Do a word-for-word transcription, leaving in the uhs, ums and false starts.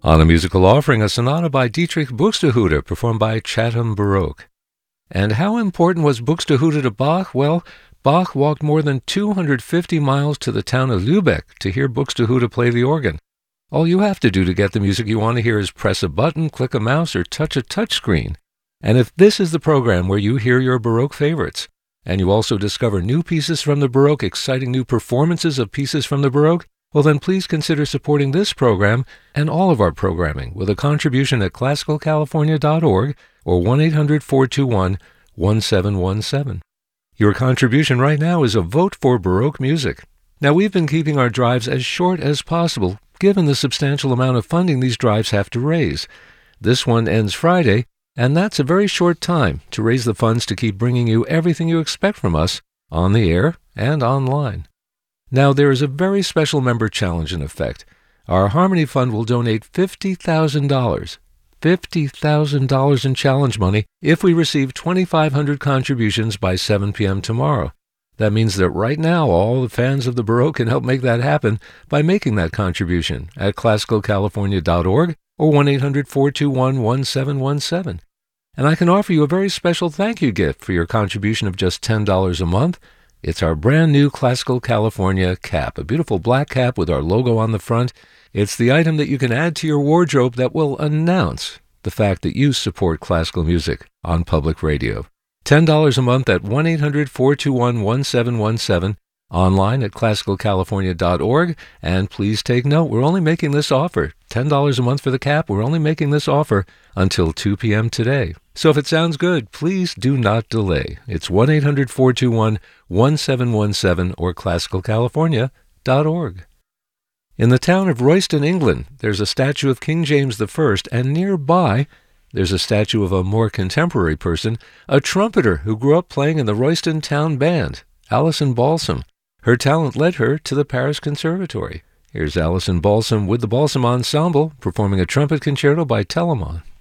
On a musical offering, a sonata by Dietrich Buxtehude, performed by Chatham Baroque. And how important was Buxtehude to Bach? Well, Bach walked more than two hundred fifty miles to the town of Lübeck to hear Buxtehude play the organ. All you have to do to get the music you want to hear is press a button, click a mouse, or touch a touchscreen. And if this is the program where you hear your Baroque favorites, and you also discover new pieces from the Baroque, exciting new performances of pieces from the Baroque, well then please consider supporting this program and all of our programming with a contribution at classical california dot org or one eight hundred, four two one, one seven one seven. Your contribution right now is a vote for Baroque music. Now, we've been keeping our drives as short as possible, given the substantial amount of funding these drives have to raise. This one ends Friday, and that's a very short time to raise the funds to keep bringing you everything you expect from us on the air and online. Now, there is a very special member challenge in effect. Our Harmony Fund will donate fifty thousand dollars, fifty thousand dollars in challenge money if we receive twenty-five hundred contributions by seven p.m. tomorrow. That means that right now all the fans of the Baroque can help make that happen by making that contribution at classical california dot org or one eight hundred, four two one, one seven one seven. And I can offer you a very special thank you gift for your contribution of just ten dollars a month. It's our brand new Classical California cap, a beautiful black cap with our logo on the front. It's the item that you can add to your wardrobe that will announce the fact that you support classical music on public radio. ten dollars a month at one eight hundred, four two one, one seven one seven, online at classical california dot org. And please take note, we're only making this offer, ten dollars a month for the cap, we're only making this offer until two p.m. today. So if it sounds good, please do not delay. It's one eight hundred, four two one, one seven one seven or classical california dot org. In the town of Royston, England, there's a statue of King James the First, and nearby there's a statue of a more contemporary person, a trumpeter who grew up playing in the Royston Town Band, Alison Balsam. Her talent led her to the Paris Conservatory. Here's Alison Balsam with the Balsam Ensemble performing a trumpet concerto by Telemann.